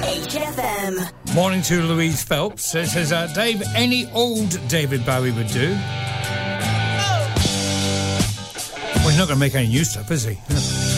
HFM. Morning to Louise Phelps. It says, Dave, any old David Bowie would do. Well, he's not going to make any new stuff, is he?